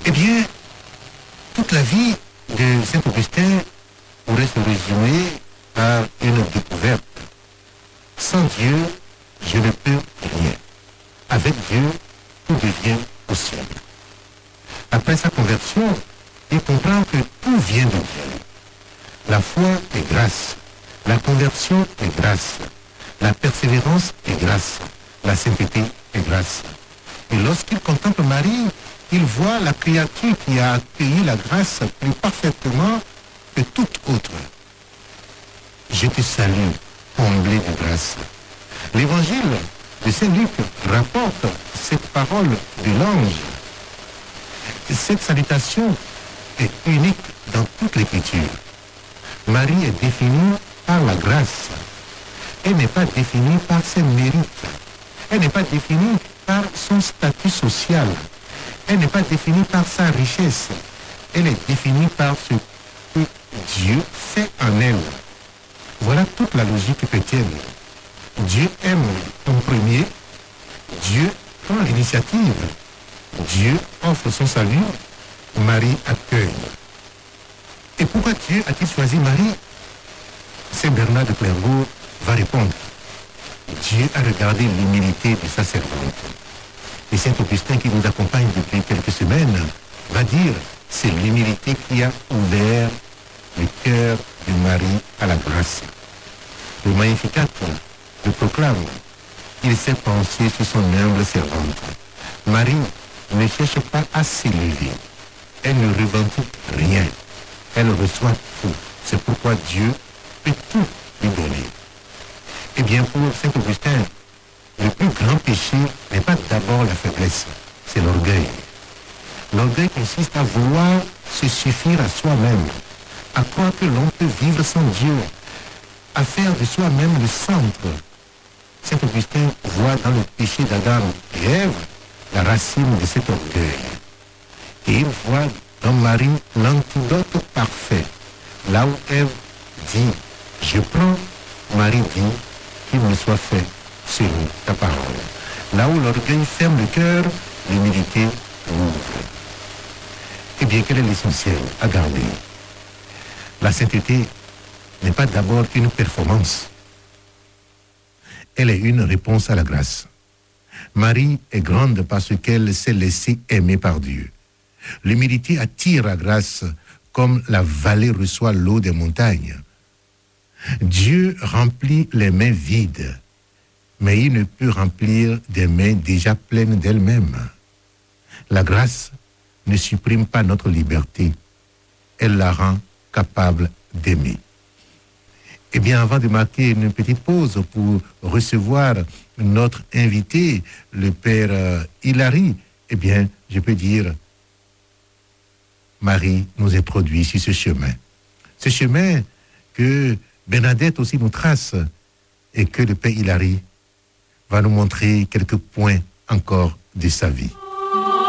Eh bien, toute la vie de Saint-Augustin pourrait se résumer par une découverte. Sans Dieu, je ne peux rien. Avec Dieu, tout devient possible. Après sa conversion, il comprend que tout vient de Dieu. La foi est grâce, la conversion est grâce, la persévérance est grâce, la sainteté est grâce. Et lorsqu'il contemple Marie, il voit la créature qui a accueilli la grâce plus parfaitement que toute autre. Je te salue, comblé de grâce. L'évangile de Saint Luc rapporte cette parole de l'ange. Cette salutation est unique dans toute l'Écriture. Marie est définie par la grâce. Elle n'est pas définie par ses mérites. Elle n'est pas définie par son statut social. Elle n'est pas définie par sa richesse. Elle est définie par ce que Dieu fait en elle. Voilà toute la logique chrétienne. Dieu aime en premier. Dieu prend l'initiative. Dieu offre son salut. Marie accueille. Et pourquoi Dieu a-t-il choisi Marie? Saint Bernard de Clairvaux va répondre. Dieu a regardé l'humilité de sa servante. Et Saint Augustin, qui nous accompagne depuis quelques semaines, va dire, c'est l'humilité qui a ouvert le cœur de Marie à la grâce. Le Magnificat le proclame. Il s'est penché sur son humble servante. Marie ne cherche pas à s'élever. Elle ne revendique rien. Elle reçoit tout. C'est pourquoi Dieu peut tout lui donner. Eh bien, pour Saint Augustin, le plus grand péché n'est pas d'abord la faiblesse, c'est l'orgueil. L'orgueil consiste à vouloir se suffire à soi-même, à croire que l'on peut vivre sans Dieu, à faire de soi-même le centre. Saint Augustin voit dans le péché d'Adam et Ève la racine de cet orgueil. Et il voit dans Marie l'antidote parfait. Là où Ève dit « je prends », Marie dit « qu'il me soit fait selon ta parole ». Là où l'orgueil ferme le cœur, l'humilité ouvre. Eh bien, quel est l'essentiel à garder? La sainteté n'est pas d'abord une performance. Elle est une réponse à la grâce. Marie est grande parce qu'elle s'est laissée aimer par Dieu. L'humilité attire la grâce comme la vallée reçoit l'eau des montagnes. Dieu remplit les mains vides, mais il ne peut remplir des mains déjà pleines d'elles-mêmes. La grâce ne supprime pas notre liberté, elle la rend capable d'aimer. Eh bien, avant de marquer une petite pause pour recevoir notre invité, le Père Hilary, eh bien, je peux dire, Marie nous introduit sur ce chemin. Ce chemin que Bernadette aussi nous trace et que le Père Hilary va nous montrer quelques points encore de sa vie.